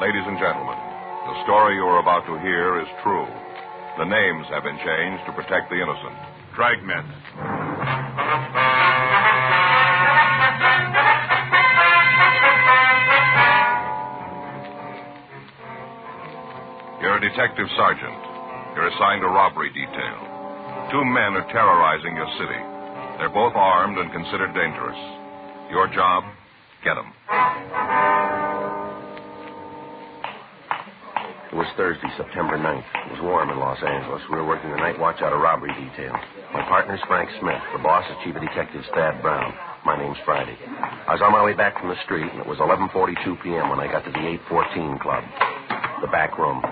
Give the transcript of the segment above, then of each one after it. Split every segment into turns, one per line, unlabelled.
Ladies and gentlemen, the story you are about to hear is true. The names have been changed to protect the innocent.
Dragnet.
You're a detective sergeant. You're assigned a robbery detail. 2 men are terrorizing your city. They're both armed and considered dangerous. Your job, get them.
It was Thursday, September 9th. It was warm in Los Angeles. We were working the night watch out of robbery detail. My partner's Frank Smith. The boss is Chief of Detectives Thad Brown. My name's Friday. I was on my way back from the street, and it was 11:42 p.m. when I got to the 814 Club, the back room.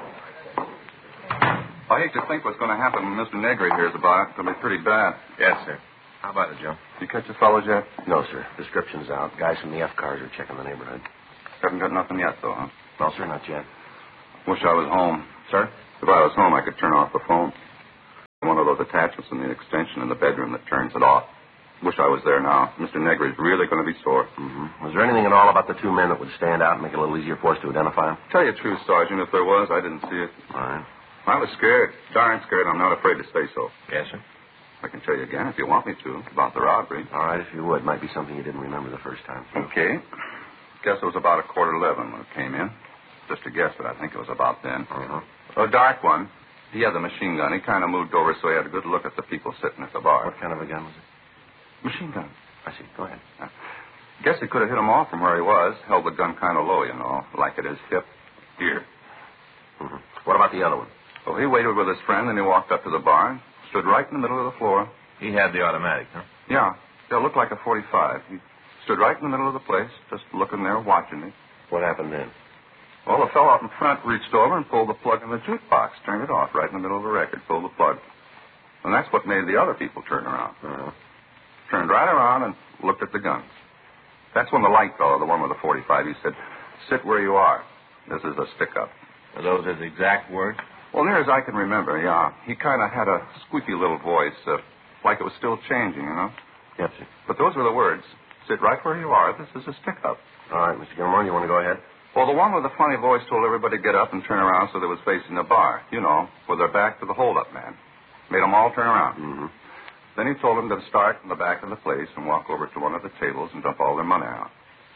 I hate to think what's going to happen when Mr. Negri hears about it. It's going to be pretty bad.
Yes, sir. How about it, Joe?
You catch the fellows yet?
No, sir. Description's out. Guys from the F cars are checking the neighborhood.
Haven't got nothing yet, though, huh?
No, sir, not yet.
Wish I was home.
Sir?
If I was home, I could turn off the phone. One of those attachments in the extension in the bedroom that turns it off. Wish I was there now. Mr. Negri's really going to be sore.
Mm-hmm. Was there anything at all about the 2 men that would stand out and make it a little easier for us to identify them?
Tell you the truth, Sergeant, if there was, I didn't see it.
All right.
I was scared. Darn scared. I'm not afraid to say so.
Yes, sir.
I can tell you again if you want me to about the robbery.
All right, if you would. Might be something you didn't remember the first time.
Okay. Guess it was about 11:15 when it came in. Just a guess, but I think it was about then.
Uh-huh.
A dark one. He had the machine gun. He kind of moved over so he had a good look at the people sitting at the bar.
What kind of a gun was it?
Machine gun.
I see. Go ahead.
Guess he could have hit him off from where he was. Held the gun kind of low, you know, like at his hip. Here.
Mm-hmm. What about the other one?
So he waited with his friend, and he walked up to the bar and stood right in the middle of the floor.
He had the automatic, huh?
Yeah. It looked like a .45. He stood right in the middle of the place, just looking there, watching me.
What happened then?
Well, the fellow out in front reached over and pulled the plug in the jukebox, turned it off right in the middle of the record, pulled the plug. And that's what made the other people turn around.
Uh-huh.
Turned right around and looked at the guns. That's when the light fellow, the one with the .45, he said, "Sit where you are. This is a stick-up."
Are those his exact words?
Well, near as I can remember, yeah. He kind of had a squeaky little voice, like it was still changing, you know.
Yes, sir.
But those were the words. Sit right where you are. This is a stick-up.
All right, Mr. Gilmore, you want to go ahead?
Well, the one with the funny voice told everybody to get up and turn around so they was facing the bar, you know, with their back to the hold-up man. Made them all turn around.
Mm-hmm.
Then he told them to start in the back of the place and walk over to one of the tables and dump all their money out.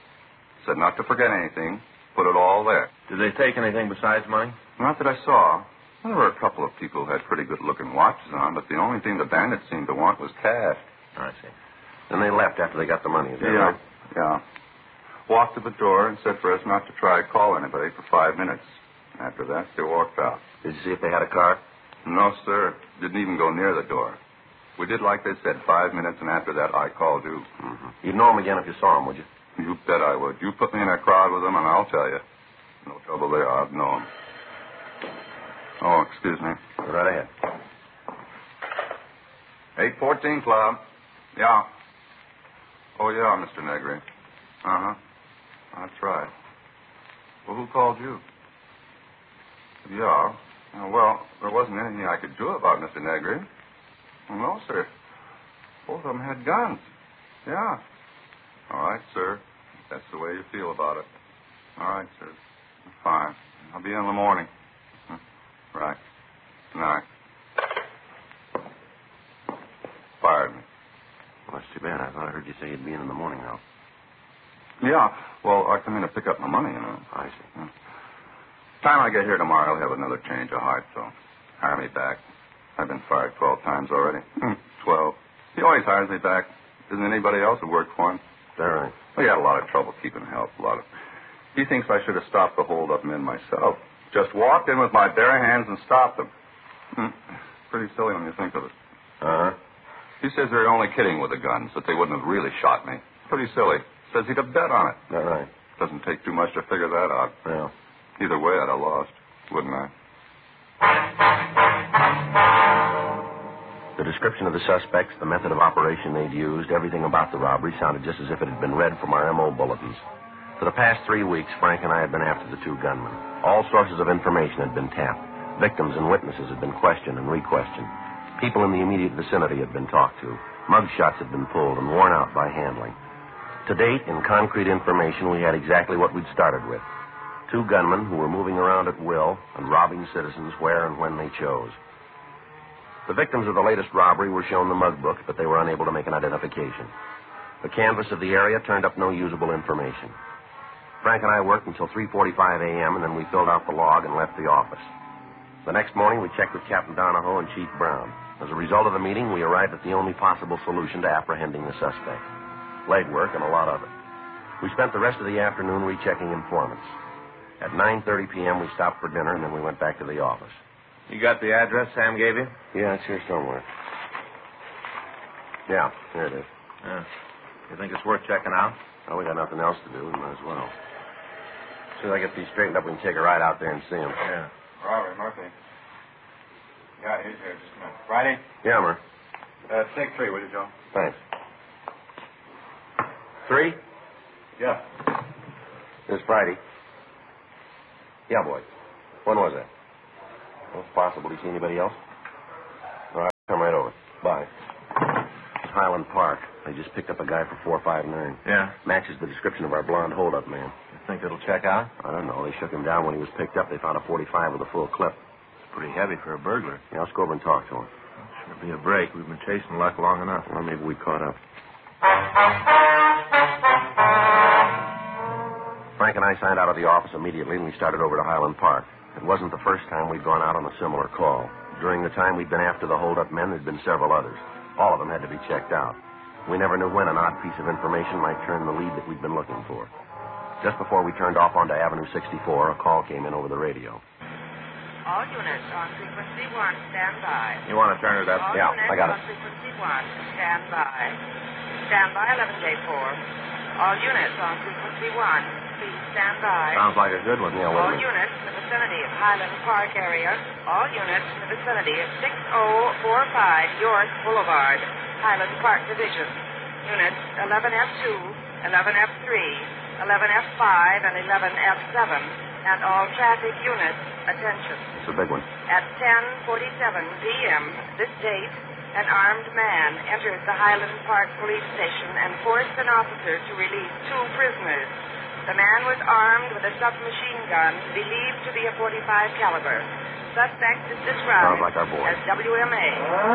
Said not to forget anything. Put it all there.
Did they take anything besides money?
Not that I saw. There were a couple of people who had pretty good-looking watches on, but the only thing the bandits seemed to want was cash.
I see.
Then they left after they got the money. Is that
Yeah,
right?
yeah. Walked to the door and said for us not to try to call anybody for 5 minutes. After that, they walked out.
Did you see if they had a car?
No, sir. Didn't even go near the door. We did like they said, 5 minutes, and after that, I called you.
Mm-hmm. You'd know them again if you saw them, would you?
You bet I would. You put me in a crowd with them, and I'll tell you. No trouble there. I'd know them. Oh, excuse me.
Go right ahead.
814 Club. Yeah. Oh, yeah, Mr. Negri. Uh-huh. That's right. Well, who called you? Yeah. Well, there wasn't anything I could do about Mr. Negri. Well, no, sir. Both of them had guns. Yeah. All right, sir. If that's the way you feel about it. All right, sir. Fine. I'll be in the morning. Right. Good night. Fired me.
Well, that's too bad. I thought I heard you say you'd be in the morning now.
Yeah. Well, I come in to pick up my money, you know.
I see.
Time I get here tomorrow, I'll have another change of heart, so hire me back. I've been fired 12 times already. 12. He always hires me back. Isn't anybody else who worked for him?
Is that right?
Well, he had a lot of trouble keeping help. He thinks I should have stopped the hold-up men myself. Just walked in with my bare hands and stopped them. Pretty silly when you think of it.
Uh-huh.
He says they're only kidding with the guns, that they wouldn't have really shot me. Pretty silly. Says he'd have bet on it.
Is that right?
Doesn't take too much to figure that out.
Yeah.
Either way, I'd have lost, wouldn't I?
The description of the suspects, the method of operation they'd used, everything about the robbery sounded just as if it had been read from our M.O. bulletins. For the past 3 weeks, Frank and I had been after the 2 gunmen. All sources of information had been tapped. Victims and witnesses had been questioned and re-questioned. People in the immediate vicinity had been talked to. Mug shots had been pulled and worn out by handling. To date, in concrete information, we had exactly what we'd started with. 2 gunmen who were moving around at will and robbing citizens where and when they chose. The victims of the latest robbery were shown the mug books, but they were unable to make an identification. The canvass of the area turned up no usable information. Frank and I worked until 3:45 a.m., and then we filled out the log and left the office. The next morning, we checked with Captain Donahoe and Chief Brown. As a result of the meeting, we arrived at the only possible solution to apprehending the suspect. Legwork and a lot of it. We spent the rest of the afternoon rechecking informants. At 9:30 p.m., we stopped for dinner, and then we went back to the office.
You got the address Sam gave you?
Yeah, it's here somewhere. Yeah, here it is.
Yeah. You think it's worth checking out?
Well, we got nothing else to do. We might as well. As soon as I get these straightened up, we can take a ride out there and see him.
Yeah.
Robert, Murphy. Yeah, he's here. Just a minute. Friday?
Yeah, Mur.
Take 3, will you, Joe?
Thanks. 3?
Yeah.
This Friday. Yeah, boy. When was that? Well, it's possible. Did you see anybody else? All right, come right over. Bye. It's Highland Park. They just picked up a guy for 459.
Yeah?
Matches the description of our blonde holdup man.
You think it'll check out?
I don't know. They shook him down when he was picked up. They found a 45 with a full clip.
Pretty heavy for a burglar.
Yeah, I'll go over and talk to him.
Sure be a break. We've been chasing luck long enough.
Well, maybe we caught up. Frank and I signed out of the office immediately, and we started over to Highland Park. It wasn't the first time we'd gone out on a similar call. During the time we'd been after the hold-up men, there'd been several others. All of them had to be checked out. We never knew when an odd piece of information might turn the lead that we'd been looking for. Just before we turned off onto Avenue 64, a call came in over the radio.
All units on frequency 1, stand by.
You want to turn it up?
All
Yeah,
units
I got it.
on frequency 1, stand by. Stand by, 11J4. All units on frequency 1, please stand by.
Sounds like a good one.
Yeah,
All
wait a minute.
units in the vicinity of Highland Park area. All units in the vicinity of 6045 York Boulevard, Highland Park Division. Units 11F2, 11F3, 11F5, and 11F7. And all traffic units, attention.
It's a big one.
At 10:47 p.m. this date, an armed man entered the Highland Park Police Station and forced an officer to release 2 prisoners. The man was armed with a submachine gun believed to be a .45 caliber. Suspect is described
Sounds like our boy.
as WMA.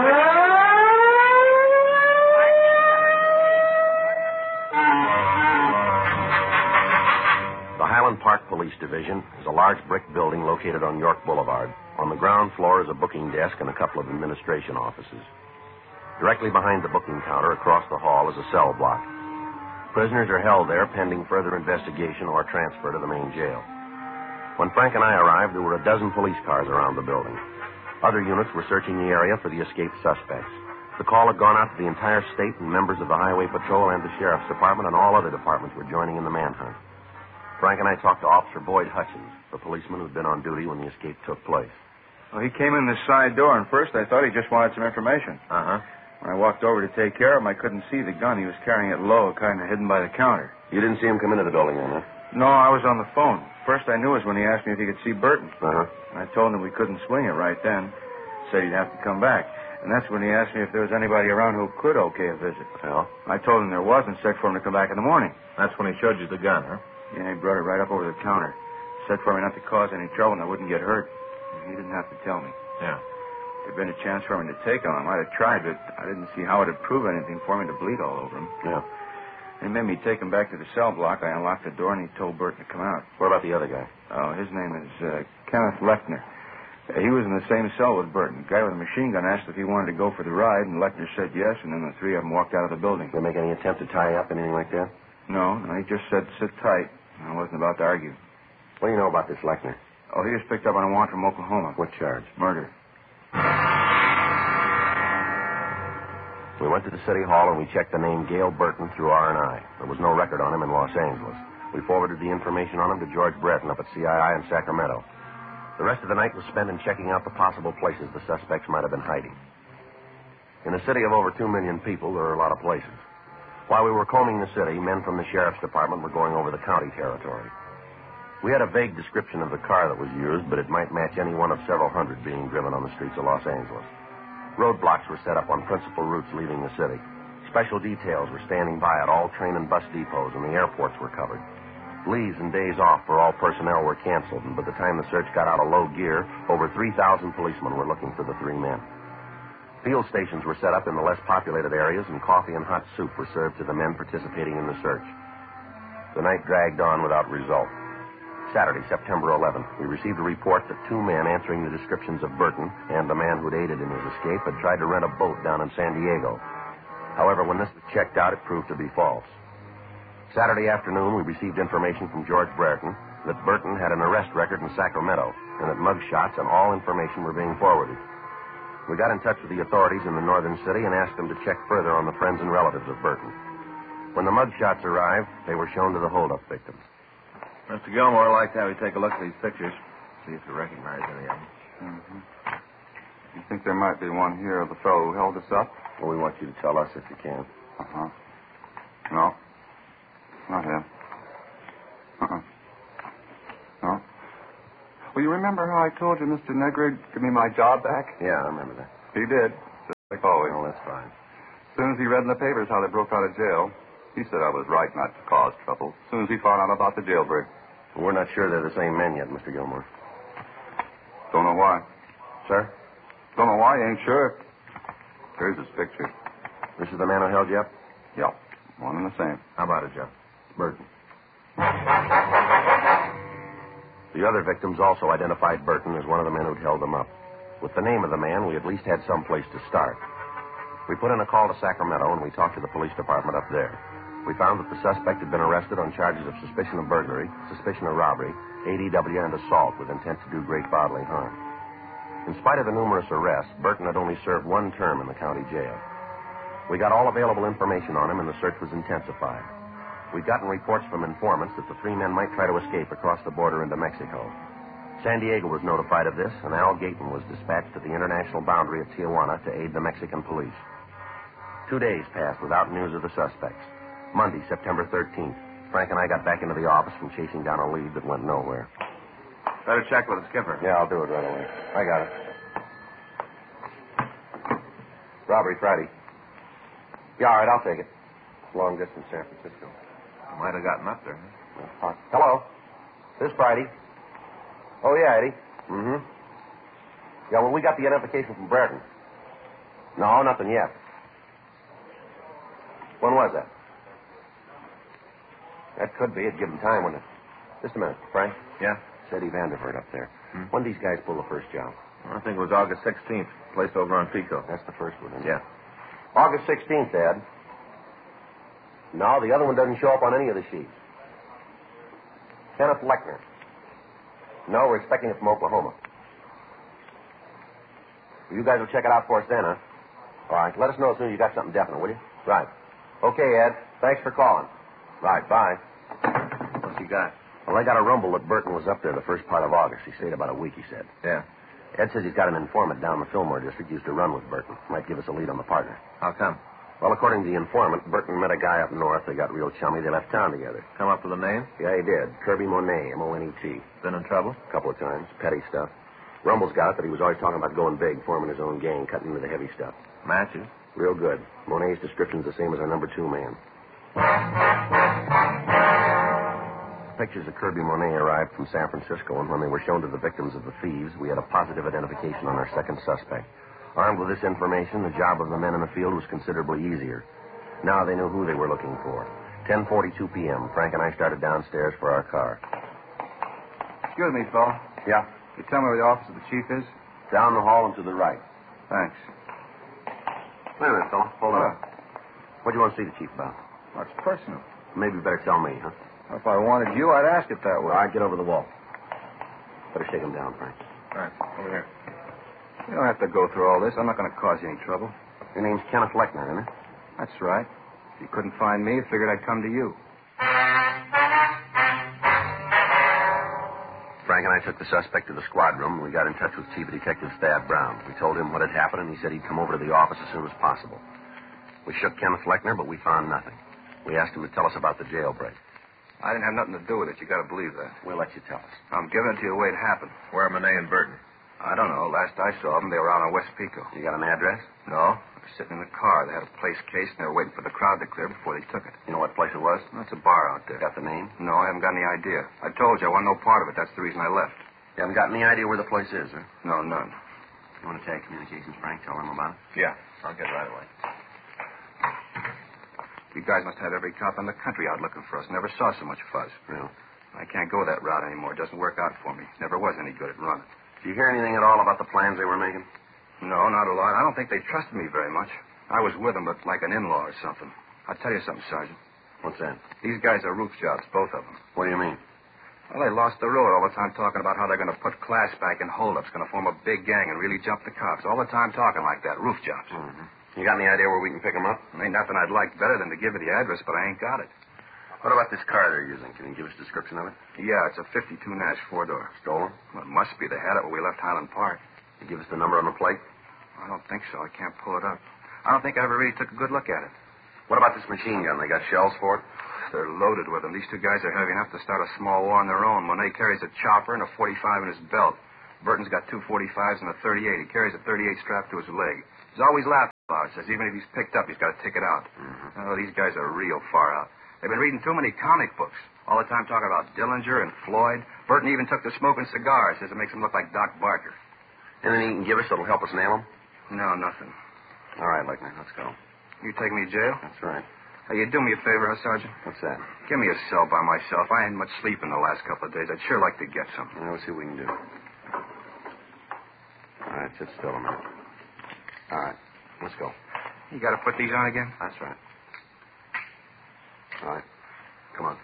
The Highland Park Police Division is a large brick building located on York Boulevard. On the ground floor is a booking desk and a couple of administration offices. Directly behind the booking counter across the hall is a cell block. Prisoners are held there pending further investigation or transfer to the main jail. When Frank and I arrived, there were a dozen police cars around the building. Other units were searching the area for the escaped suspects. The call had gone out to the entire state, and members of the Highway Patrol and the Sheriff's Department and all other departments were joining in the manhunt. Frank and I talked to Officer Boyd Hutchins, the policeman who'd been on duty when the escape took place.
Well, he came in the side door, and first I thought he just wanted some information.
Uh-huh.
When I walked over to take care of him, I couldn't see the gun. He was carrying it low, kind of hidden by the counter.
You didn't see him come into the building then, huh?
No, I was on the phone. First I knew was when he asked me if he could see Burton.
Uh-huh.
I told him we couldn't swing it right then. Said he'd have to come back. And that's when he asked me if there was anybody around who could okay a visit.
Well?
I told him there was and said for him to come back in the morning.
That's when he showed you the gun, huh?
Yeah, he brought it right up over the counter. Said for me not to cause any trouble and I wouldn't get hurt. He didn't have to tell me.
Yeah.
If there'd been a chance for me to take him, I might have tried, but I didn't see how it'd prove anything for me to bleed all over him.
Yeah.
He made me take him back to the cell block. I unlocked the door, and he told Burton to come out.
What about the other guy?
Oh, his name is Kenneth Lechner. He was in the same cell with Burton. The guy with the machine gun asked if he wanted to go for the ride, and Lechner said yes, and then the 3 of them walked out of the building.
Did they make any attempt to tie you up, anything like that?
No, he just said sit tight. I wasn't about to argue.
What do you know about this Lechner?
Oh, he was picked up on a warrant from Oklahoma.
What charge?
Murder.
We went to the city hall and we checked the name Gail Burton through R&I. There was no record on him in Los Angeles. We forwarded the information on him to George Breton up at CII in Sacramento. The rest of the night was spent in checking out the possible places the suspects might have been hiding. In a city of over 2 million people, there are a lot of places. While we were combing the city, men from the Sheriff's Department were going over the county territory. We had a vague description of the car that was used, but it might match any one of several hundred being driven on the streets of Los Angeles. Roadblocks were set up on principal routes leaving the city. Special details were standing by at all train and bus depots, and the airports were covered. Leaves and days off for all personnel were canceled, and by the time the search got out of low gear, over 3,000 policemen were looking for the three men. Field stations were set up in the less populated areas, and coffee and hot soup were served to the men participating in the search. The night dragged on without result. Saturday, September 11th, we received a report that two men answering the descriptions of Burton and the man who'd aided in his escape had tried to rent a boat down in San Diego. However, when this was checked out, it proved to be false. Saturday afternoon, we received information from George Brereton that Burton had an arrest record in Sacramento and that mug shots and all information were being forwarded. We got in touch with the authorities in the northern city and asked them to check further on the friends and relatives of Burton. When the mug shots arrived, they were shown to the holdup victims.
Mr. Gilmore, I'd like to have you take a look at these pictures, see if you recognize any of them.
Mm-hmm. You think there might be one here of the fellow who held us up?
Well, we want you to tell us if you can.
Uh-huh. No. Not him. Uh-uh. No. Well, you remember how I told you Mr. Negrig give me my job back?
Yeah, I remember that.
He did. Just like always.
Oh, that's fine.
As soon as he read in the papers how they broke out of jail, he said I was right not to cause trouble. As soon as he found out about the jailbreak.
We're not sure they're the same men yet, Mr. Gilmore.
Don't know why.
Sir?
Don't know why, ain't sure. Here's his picture.
This is the man who held you up?
Yep. One and the same.
How about it, Joe?
Burton. The other victims also identified Burton as one of the men who'd held them up. With the name of the man, we at least had some place to start. We put in a call to Sacramento, and we talked to the police department up there. We found that the suspect had been arrested on charges of suspicion of burglary, suspicion of robbery, ADW, and assault with intent to do great bodily harm. In spite of the numerous arrests, Burton had only served one term in the county jail. We got all available information on him, and the search was intensified. We'd gotten reports from informants that the three men might try to escape across the border into Mexico. San Diego was notified of this, and Al Gayton was dispatched to the international boundary at Tijuana to aid the Mexican police. 2 days passed without news of the suspects. Monday, September 13th, Frank and I got back into the office from chasing down a lead that went nowhere.
Better check with the skipper.
Yeah, I'll do it right away. I got it. Robbery Friday. Yeah, all right, I'll take it. Long distance San Francisco.
Might have gotten up there. Huh?
Hello. This Friday. Oh, yeah, Eddie. Mm-hmm. Yeah, well, we got the identification from Brereton. No, nothing yet. When was that? That could be. It'd give him time, wouldn't it? Just a minute, Frank.
Yeah?
It's Eddie Vandervoort up there. When did these guys pull the first job?
I think it was August 16th. Place over on Pico.
That's the first one, isn't it?
Yeah.
August 16th, Ed. No, the other one doesn't show up on any of the sheets. Kenneth Lechner. No, we're expecting it from Oklahoma. You guys will check it out for us then, huh? All right. Let us know as soon as you got something definite, will you? Right. Okay, Ed. Thanks for calling. Right. Bye.
What's he got?
Well, I got a rumble that Burton was up there the first part of August. He stayed about a week, he said.
Yeah.
Ed says he's got an informant down in the Fillmore district used to run with Burton. Might give us a lead on the partner.
How come?
Well, according to the informant, Burton met a guy up north. They got real chummy. They left town together.
Come up with a name?
Yeah, he did. Kirby Monet, M-O-N-E-T.
Been in trouble?
A couple of times. Petty stuff. Rumble's got it that he was always talking about going big, forming his own gang, cutting into the heavy stuff.
Matches?
Real good. Monet's description's the same as our number 2 man. Pictures of Kirby Monet arrived from San Francisco, and when they were shown to the victims of the thieves, we had a positive identification on our second suspect. Armed with this information, the job of the men in the field was considerably easier. Now they knew who they were looking for. 10:42 p.m., Frank and I started downstairs for our car.
Excuse me, Phil.
Yeah?
You tell me where the office of the chief is?
Down the hall and to the right.
Thanks.
Wait a minute, fella. Hold on. What do you want to see the chief about?
That's personal.
Maybe you better tell me, huh?
If I wanted you, I'd ask it that way.
All right, get over the wall. Better shake him down, Frank.
All right. Over here.
You don't have to go through all this. I'm not going to cause you any trouble.
Your name's Kenneth Lechner, isn't it?
That's right. If you couldn't find me, I figured I'd come to you.
Frank and I took the suspect to the squad room, and we got in touch with Chief Detective Thad Brown. We told him what had happened, and he said he'd come over to the office as soon as possible. We shook Kenneth Lechner, but we found nothing. We asked him to tell us about the jailbreak.
I didn't have nothing to do with it. You got to believe that.
We'll let you tell us.
I'm giving it to you the way it happened.
Where are Monet and Burton?
I don't know. Last I saw them, they were out on West Pico.
You got an address?
No.
were sitting in the car. They had a place case, and they were waiting for the crowd to clear before they took it.
You know what place it was?
That's a bar out there.
Got the name?
No, I haven't got any idea. I told you I want no part of it. That's the reason I left.
You haven't got any idea where the place is, huh?
No, none.
You want to take communications, Frank? Tell them about it?
Yeah, I'll get it right away. You guys must have every cop in the country out looking for us. Never saw so much fuzz.
Yeah.
I can't go that route anymore. It doesn't work out for me. Never was any good at running.
Did you hear anything at all about the plans they were making?
No, not a lot. I don't think they trusted me very much. I was with them, but like an in-law or something. I'll tell you something, Sergeant.
What's that?
These guys are roof jobs, both of them.
What do you mean?
Well, they lost the road all the time talking about how they're going to put class back in holdups, going to form a big gang and really jump the cops. All the time talking like that. Roof jobs.
Mm-hmm. You got any idea where we can pick them up?
Ain't nothing I'd like better than to give you the address, but I ain't got it.
What about this car they're using? Can you give us a description of it?
Yeah, it's a 52 Nash 4-door.
Stolen?
Well, it must be. They had it when we left Highland Park.
You give us the number on the plate?
I don't think so. I can't pull it up. I don't think I ever really took a good look at it.
What about this machine gun? They got shells for it?
They're loaded with them. These two guys are heavy enough to start a small war on their own. Monet carries a chopper and a 45 in his belt. Burton's got two 45s and a 38. He carries a 38 strapped to his leg. He's always laughing about it. Says even if he's picked up, he's got to take it out.
Mm-hmm.
Oh, these guys are real far out. They've been reading too many comic books. All the time talking about Dillinger and Floyd. Burton even took to smoking cigars. Says it makes him look like Doc Barker.
Anything you can give us that'll help us nail them?
No, nothing.
All right, Lechner, let's go.
You take me to jail?
That's right.
Hey, you do me a favor, huh, Sergeant?
What's that?
Give me a cell by myself. I ain't much sleep in the last couple of days. I'd sure like to get some.
We'll see what we can do. All right, sit still a minute. All right, let's go.
You got to put these on again?
That's right. All right, come on.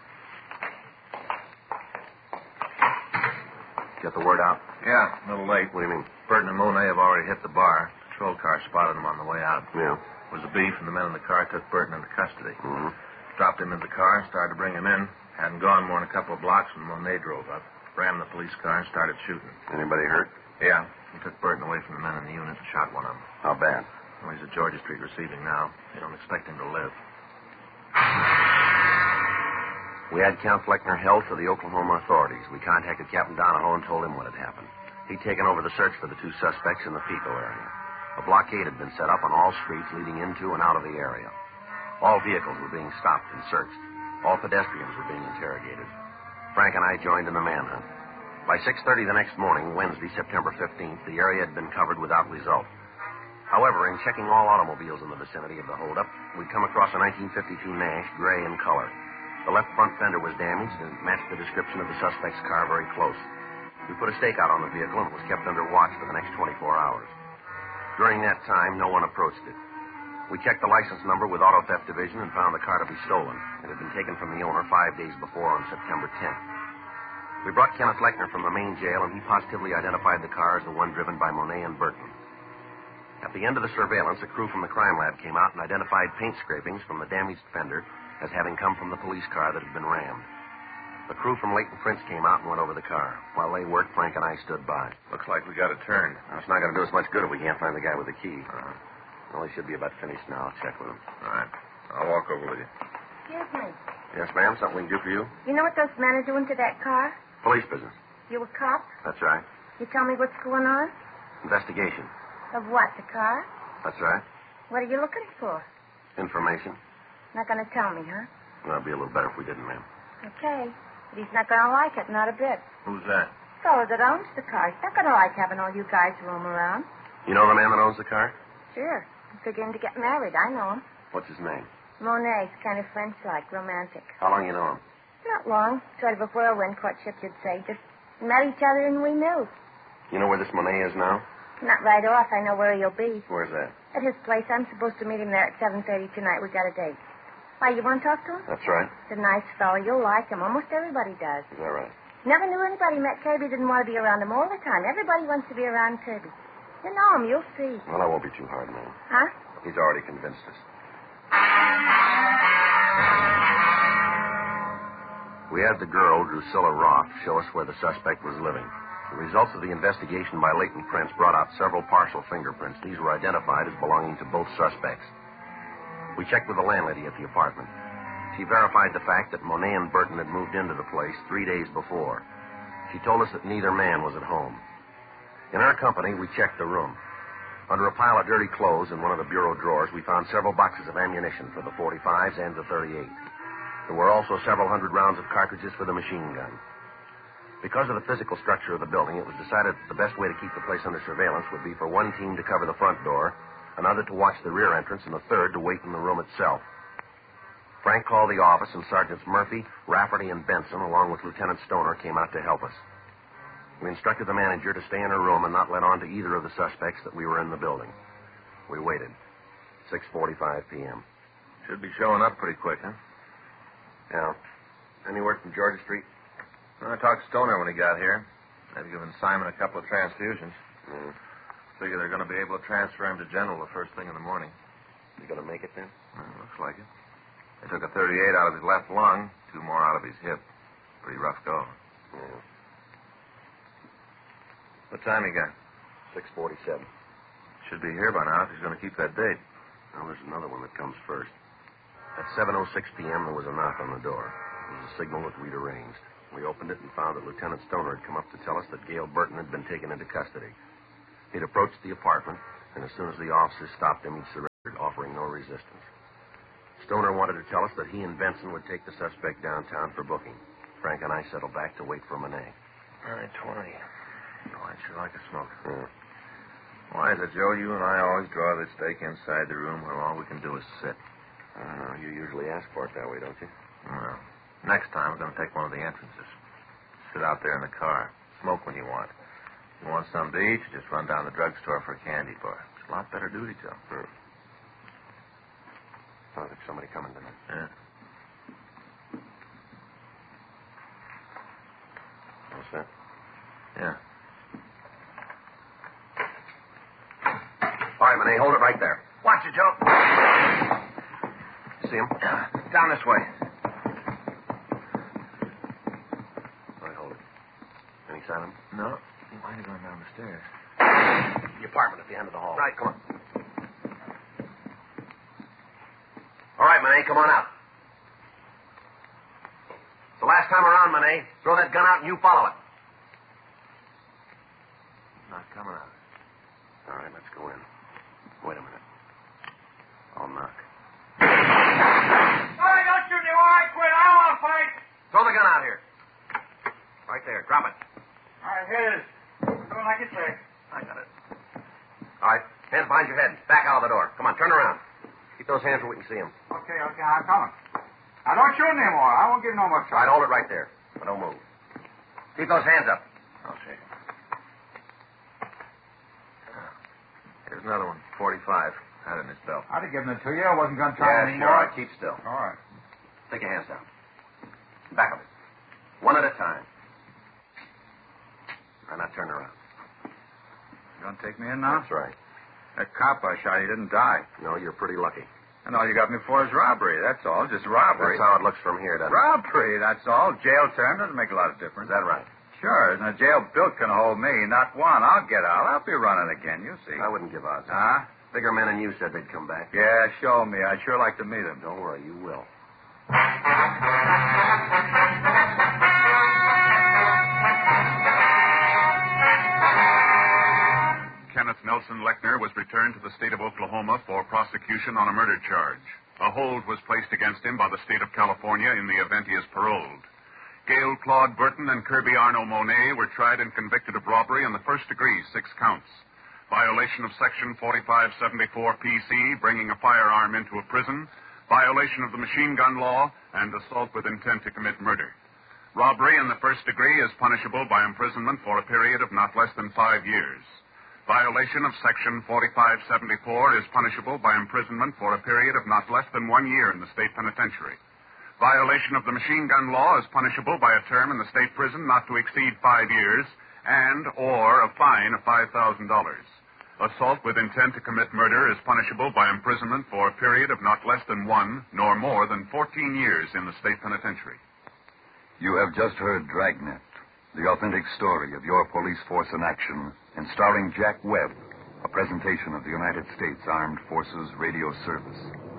Get the word out?
Yeah, a little late.
What do you mean?
Burton and Monet have already hit the bar. Patrol car spotted them on the way out.
Yeah.
It was a beef, and the men in the car took Burton into custody.
Mm-hmm.
Dropped him in the car, started to bring him in. Hadn't gone more than a couple of blocks when Monet drove up. Rammed the police car and started shooting.
Anybody hurt?
Yeah. He took Burton away from the men in the unit and shot one of them.
How bad?
Well, he's at Georgia Street receiving now. They don't expect him to live.
We had Count Fleckner held for the Oklahoma authorities. We contacted Captain Donahoe and told him what had happened. He'd taken over the search for the two suspects in the Pico area. A blockade had been set up on all streets leading into and out of the area. All vehicles were being stopped and searched. All pedestrians were being interrogated. Frank and I joined in the manhunt. By 6:30 the next morning, Wednesday, September 15th, the area had been covered without result. However, in checking all automobiles in the vicinity of the holdup, we'd come across a 1952 Nash, gray in color. The left front fender was damaged and matched the description of the suspect's car very close. We put a stakeout on the vehicle and it was kept under watch for the next 24 hours. During that time, no one approached it. We checked the license number with Auto Theft Division and found the car to be stolen. It had been taken from the owner 5 days before on September 10th. We brought Kenneth Lechner from the main jail, and he positively identified the car as the one driven by Monet and Burton. At the end of the surveillance, a crew from the crime lab came out and identified paint scrapings from the damaged fender as having come from the police car that had been rammed. The crew from Leighton Prince came out and went over the car. While they worked, Frank and I stood by.
Looks like we got it turned.
Now, it's not going to do us much good if we can't find the guy with the key. Well, he should be about finished now. I'll check with him.
All right. I'll walk over with you.
Excuse me.
Yes, ma'am? Something we can do for you?
You know what those men are doing to that car?
Police business.
You a cop?
That's right.
You tell me what's going on?
Investigation.
Of what, the car?
That's right.
What are you looking for?
Information.
Not going to tell me, huh?
Well, it'd be a little better if we didn't, ma'am.
Okay. But he's not going to like it, not a bit.
Who's that?
The fellow that owns the car. He's not going to like having all you guys roam around.
You know the man that owns the car?
Sure. He's figuring to get married. I know him.
What's his name?
Monet's kind of French-like, romantic.
How long you know him?
Not long. Sort of a whirlwind courtship, you'd say. Just met each other and we knew.
You know where this Monet is now?
Not right off. I know where he'll be.
Where's that?
At his place. I'm supposed to meet him there at 7:30 tonight. We got a date. Why, you want to talk to him?
That's right.
He's a nice fellow. You'll like him. Almost everybody does.
Is that right?
Never knew anybody met Kirby didn't want to be around him all the time. Everybody wants to be around Kirby. You know him. You'll see.
Well, that won't be too hard, ma'am.
Huh?
He's already convinced us. We had the girl, Drusilla Roth, show us where the suspect was living. The results of the investigation by Leighton Prince brought out several partial fingerprints. These were identified as belonging to both suspects. We checked with the landlady at the apartment. She verified the fact that Monet and Burton had moved into the place 3 days before. She told us that neither man was at home. In our company, we checked the room. Under a pile of dirty clothes in one of the bureau drawers, we found several boxes of ammunition for the 45s and the 38. There were also several hundred rounds of cartridges for the machine gun. Because of the physical structure of the building, it was decided that the best way to keep the place under surveillance would be for one team to cover the front door, another to watch the rear entrance, and a third to wait in the room itself. Frank called the office, and Sergeants Murphy, Rafferty, and Benson, along with Lieutenant Stoner, came out to help us. We instructed the manager to stay in her room and not let on to either of the suspects that we were in the building. We waited. 6:45 p.m.
Should be showing up pretty quick, huh?
Yeah. Any word from Georgia Street?
I talked to Stoner when he got here. They've given Simon a couple of transfusions. Figure they're going to be able to transfer him to General the first thing in the morning.
You going to make it then?
Looks like it. They took a 38 out of his left lung, 2 more out of his hip. Pretty rough go.
Yeah.
What time he got?
6:47.
Should be here by now if he's going to keep that date.
Now, there's another one that comes first. At 7:06 p.m., there was a knock on the door. It was a signal that we'd arranged. We opened it and found that Lieutenant Stoner had come up to tell us that Gail Burton had been taken into custody. He'd approached the apartment, and as soon as the officers stopped him, he surrendered, offering no resistance. Stoner wanted to tell us that he and Benson would take the suspect downtown for booking. Frank and I settled back to wait for Monet.
9:20. Oh, I'd sure like a smoke.
Yeah.
Why is it, Joe, you and I always draw the stake inside the room where all we can do is sit?
I don't know. You usually ask for it that way, don't you?
Well, next time we're going to take one of the entrances. Sit out there in the car. Smoke when you want. If you want something to eat, you just run down the drugstore for a candy bar. It's a lot better duty, Joe.
Sounds like somebody coming tonight.
Yeah.
What's that?
Yeah.
All right, Monet, hold it right there.
Watch it, Joe.
You see him?
Down this way.
All right, hold it. Any sign of him?
No. He might have gone down the stairs.
The apartment at the end of the hall.
Right.
Come on. All right, Monet, come on out. It's the last time around, Monet. Throw that gun out and you follow it.
Not coming out.
All right, let's go in. Wait a minute. I'll knock.
Hey, don't shoot me while I quit. I don't want to fight.
Throw the gun out here. Right there. Drop it.
All right, here it is. Do it like you say.
I got it. All right. Hands behind your head. Back out of the door. Come on, turn around. Keep those hands so we can see them.
Okay, I'm coming. Now, don't shoot anymore. I won't give no more
All right,
trouble.
hold it right there. But don't move. Keep those hands up.
Okay. Here's another one. 45. Had it in his belt.
I'd have given it to you. I wasn't going to try
Yeah,
anymore.
sure. All right, keep still.
All right.
Take your hands down. Back of it. One at a time. And now turn around.
You going to take me in now?
That's right.
That cop I shot, he didn't die.
No, you're pretty lucky.
And all you got me for is robbery. That's all. Just robbery.
That's how it looks from here, doesn't it?
Robbery, that's all. Jail term doesn't make a lot of difference.
Is that right?
Sure. And a jail built can hold me. Not one. I'll get out. I'll be running again. You'll see.
I wouldn't give out.
Huh?
Bigger men than you said they'd come back.
Yeah, show me. I'd sure like to meet him.
Don't worry, you will.
Kenneth Nelson Lechner was returned to the state of Oklahoma for prosecution on a murder charge. A hold was placed against him by the state of California in the event he is paroled. Gail Claude Burton and Kirby Arno Monet were tried and convicted of robbery in the first degree, 6 counts. Violation of Section 4574 PC, bringing a firearm into a prison, violation of the machine gun law, and assault with intent to commit murder. Robbery in the first degree is punishable by imprisonment for a period of not less than 5 years. Violation of Section 4574 is punishable by imprisonment for a period of not less than 1 year in the state penitentiary. Violation of the machine gun law is punishable by a term in the state prison not to exceed 5 years and or a fine of $5,000. Assault with intent to commit murder is punishable by imprisonment for a period of not less than 1 nor more than 14 years in the state penitentiary.
You have just heard Dragnet, the authentic story of your police force in action, and starring Jack Webb, a presentation of the United States Armed Forces Radio Service.